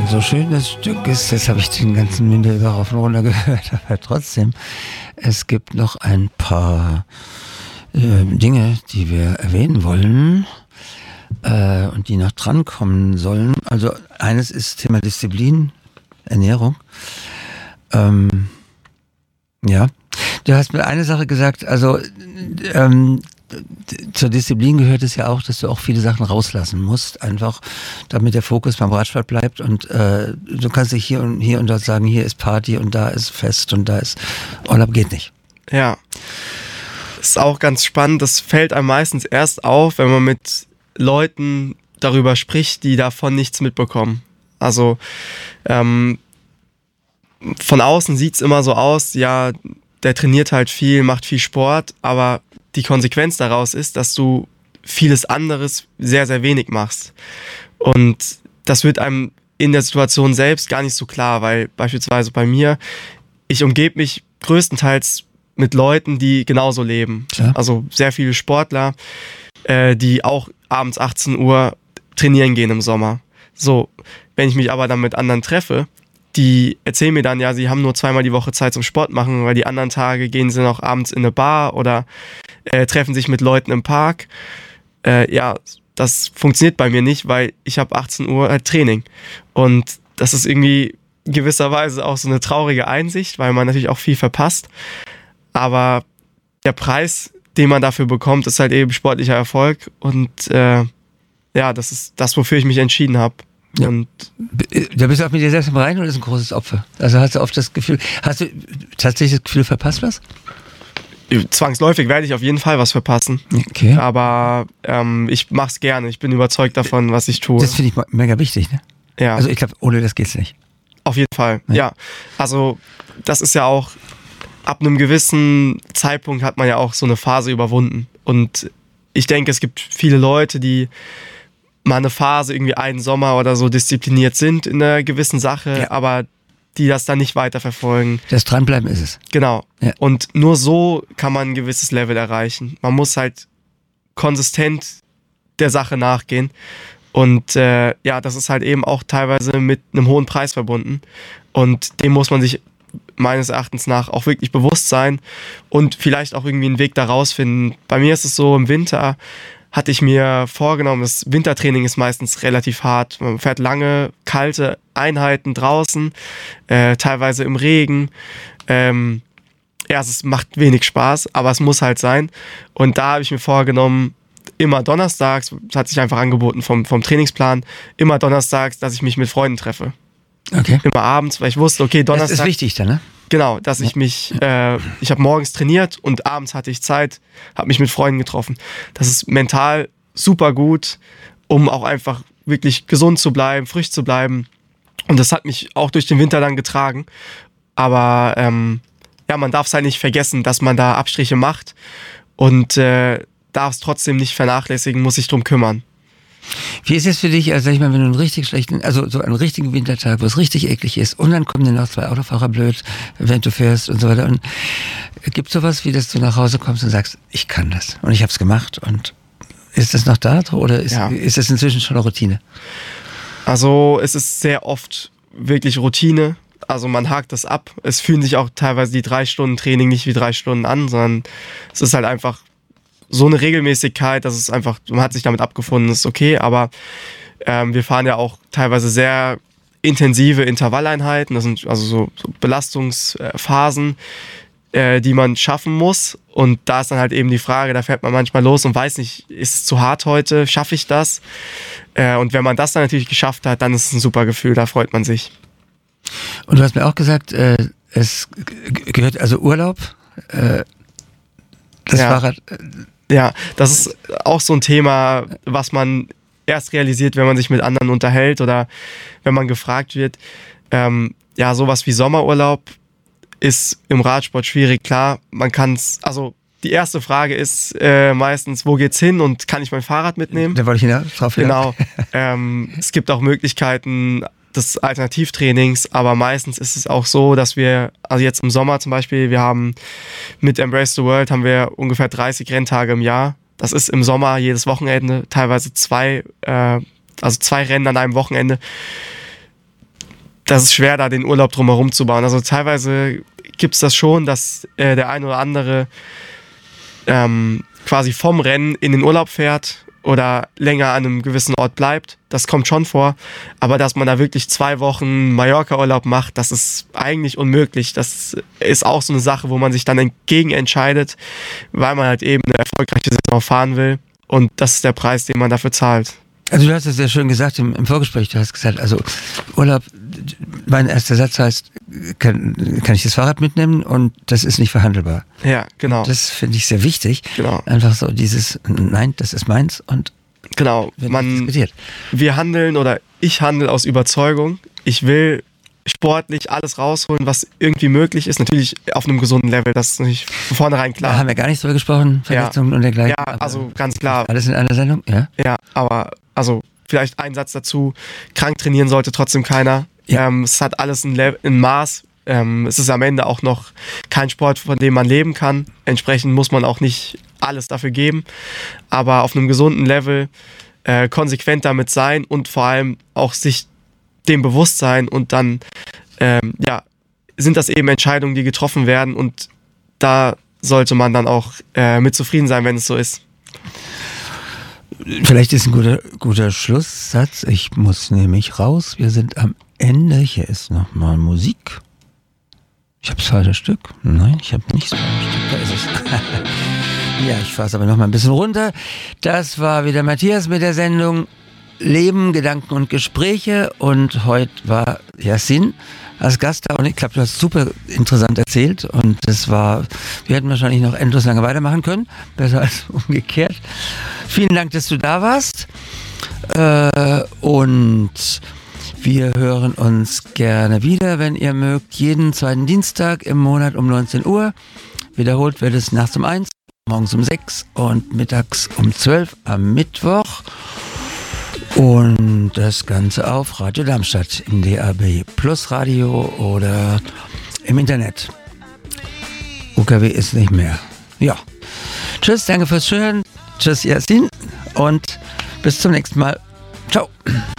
so schön das Stück ist, das habe ich den ganzen Winter über rauf und runter gehört, aber trotzdem, es gibt noch ein paar Dinge, die wir erwähnen wollen und die noch drankommen sollen. Also eines ist Thema Disziplin, Ernährung. Ja, du hast mir eine Sache gesagt, also zur Disziplin gehört es ja auch, dass du auch viele Sachen rauslassen musst, einfach damit der Fokus beim Radsport bleibt und du kannst dich hier und dort sagen, hier ist Party und da ist Fest und da ist Urlaub, geht nicht. Ja, das ist auch ganz spannend, das fällt einem meistens erst auf, wenn man mit Leuten darüber spricht, die davon nichts mitbekommen. Also von außen sieht es immer so aus, ja, der trainiert halt viel, macht viel Sport, aber die Konsequenz daraus ist, dass du vieles anderes sehr, sehr wenig machst. Und das wird einem in der Situation selbst gar nicht so klar, weil beispielsweise bei mir, ich umgebe mich größtenteils mit Leuten, die genauso leben. Ja. Also sehr viele Sportler, die auch abends 18 Uhr trainieren gehen im Sommer. So, wenn ich mich aber dann mit anderen treffe, die erzählen mir dann, ja, sie haben nur 2-mal die Woche Zeit zum Sport machen, weil die anderen Tage gehen sie noch abends in eine Bar oder treffen sich mit Leuten im Park. Ja, das funktioniert bei mir nicht, weil ich habe 18 Uhr Training. Und das ist irgendwie gewisserweise auch so eine traurige Einsicht, weil man natürlich auch viel verpasst. Aber der Preis, den man dafür bekommt, ist halt eben sportlicher Erfolg. Und ja, das ist das, wofür ich mich entschieden habe. Ja. Und da bist du auch mit dir selbst im Reinen oder ist ein großes Opfer? Also hast du oft das Gefühl, hast du tatsächlich das Gefühl, verpasst was? Zwangsläufig werde ich auf jeden Fall was verpassen. Okay. Aber ich mache es gerne. Ich bin überzeugt davon, was ich tue. Das finde ich mega wichtig, ne? Ja. Also ich glaube, ohne das geht's nicht. Auf jeden Fall, ja. Also das ist ja auch, ab einem gewissen Zeitpunkt hat man ja auch so eine Phase überwunden. Und ich denke, es gibt viele Leute, die mal eine Phase, irgendwie einen Sommer oder so diszipliniert sind in einer gewissen Sache, ja, aber die das dann nicht weiterverfolgen. Das Dranbleiben ist es. Genau. Ja. Und nur so kann man ein gewisses Level erreichen. Man muss halt konsistent der Sache nachgehen. Und ja, das ist halt eben auch teilweise mit einem hohen Preis verbunden. Und dem muss man sich meines Erachtens nach auch wirklich bewusst sein und vielleicht auch irgendwie einen Weg da rausfinden. Bei mir ist es so, im Winter hatte ich mir vorgenommen, das Wintertraining ist meistens relativ hart. Man fährt lange, kalte Einheiten draußen, teilweise im Regen. Ja, es macht wenig Spaß, aber es muss halt sein. Und da habe ich mir vorgenommen, immer donnerstags, das hat sich einfach angeboten vom Trainingsplan, immer donnerstags, dass ich mich mit Freunden treffe. Okay. Immer abends, weil ich wusste, okay, Donnerstag... Das ist wichtig dann, ne? Genau, dass ich mich, ich habe morgens trainiert und abends hatte ich Zeit, habe mich mit Freunden getroffen. Das ist mental super gut, um auch einfach wirklich gesund zu bleiben, frisch zu bleiben. Und das hat mich auch durch den Winter dann getragen. Aber ja, man darf es halt nicht vergessen, dass man da Abstriche macht und darf es trotzdem nicht vernachlässigen, muss sich drum kümmern. Wie ist es für dich, also sag ich mal, wenn du einen richtig schlechten, also so einen richtigen Wintertag, wo es richtig eklig ist und dann kommen dir noch 2 Autofahrer blöd, wenn du fährst und so weiter, und gibt es sowas, wie dass du nach Hause kommst und sagst, ich kann das und ich habe es gemacht, und ist das noch da oder ist das inzwischen schon eine Routine? Also es ist sehr oft wirklich Routine, also man hakt das ab. Es fühlen sich auch teilweise die 3 Stunden Training nicht wie 3 Stunden an, sondern es ist halt einfach so eine Regelmäßigkeit, dass es einfach, man hat sich damit abgefunden, ist okay, aber wir fahren ja auch teilweise sehr intensive Intervalleinheiten, das sind also so Belastungsphasen, die man schaffen muss, und da ist dann halt eben die Frage, da fährt man manchmal los und weiß nicht, ist es zu hart heute, schaffe ich das? Und wenn man das dann natürlich geschafft hat, dann ist es ein super Gefühl, da freut man sich. Und du hast mir auch gesagt, es gehört also Urlaub, das Fahrrad... Ja, das ist auch so ein Thema, was man erst realisiert, wenn man sich mit anderen unterhält oder wenn man gefragt wird. Ja, sowas wie Sommerurlaub ist im Radsport schwierig. Klar, man kann es, also die erste Frage ist meistens, wo geht's hin und kann ich mein Fahrrad mitnehmen? Da wollte ich drauf hinaus. Genau. Es gibt auch Möglichkeiten des Alternativtrainings, aber meistens ist es auch so, dass wir, also jetzt im Sommer zum Beispiel, wir haben mit Embrace the World haben wir ungefähr 30 Renntage im Jahr. Das ist im Sommer jedes Wochenende, teilweise 2 Rennen an einem Wochenende. das ist schwer, da den Urlaub drumherum zu bauen. Also teilweise gibt es das schon, dass der ein oder andere quasi vom Rennen in den Urlaub fährt oder länger an einem gewissen Ort bleibt. Das kommt schon vor. Aber dass man da wirklich 2 Wochen Mallorca-Urlaub macht, das ist eigentlich unmöglich. Das ist auch so eine Sache, wo man sich dann entgegen entscheidet, weil man halt eben eine erfolgreiche Saison fahren will. Und das ist der Preis, den man dafür zahlt. Also du hast es ja schön gesagt im Vorgespräch, du hast gesagt, also Urlaub, mein erster Satz heißt, kann ich das Fahrrad mitnehmen und das ist nicht verhandelbar. Ja, genau. Das finde ich sehr wichtig. Genau. Einfach so dieses, nein, das ist meins und genau, wird nicht diskutiert. Wir handeln oder ich handle aus Überzeugung. Ich will sportlich alles rausholen, was irgendwie möglich ist. Natürlich auf einem gesunden Level, das ist nicht von vornherein klar. Da haben wir gar nicht drüber gesprochen, Verletzungen und dergleichen. Ja, also ganz klar. Alles in einer Sendung, ja? Ja, aber also vielleicht ein Satz dazu, krank trainieren sollte trotzdem keiner. Ja. Es hat alles ein Maß. Es ist am Ende auch noch kein Sport, von dem man leben kann. Entsprechend muss man auch nicht alles dafür geben. Aber auf einem gesunden Level konsequent damit sein und vor allem auch sich dem bewusst sein und dann sind das eben Entscheidungen, die getroffen werden und da sollte man dann auch mit zufrieden sein, wenn es so ist. Vielleicht ist ein guter Schlusssatz. Ich muss nämlich raus. Wir sind am Ende. Hier ist nochmal Musik. Ich habe das falsche Stück. Nein, ich habe nicht das falsche Stück. Da ist es. Ja, ich fasse aber nochmal ein bisschen runter. Das war wieder Matthias mit der Sendung Leben, Gedanken und Gespräche und heute war Yassin als Gast da und ich glaube, du hast super interessant erzählt und wir hätten wahrscheinlich noch endlos lange weitermachen können, besser als umgekehrt. Vielen Dank, dass du da warst und wir hören uns gerne wieder, wenn ihr mögt, jeden zweiten Dienstag im Monat um 19 Uhr. Wiederholt wird es nachts um 1, morgens um 6 und mittags um 12 am Mittwoch. Und das Ganze auf Radio Darmstadt im DAB Plus Radio oder im Internet. UKW ist nicht mehr. Ja. Tschüss, danke fürs Hören. Tschüss, Yassin. Und bis zum nächsten Mal. Ciao.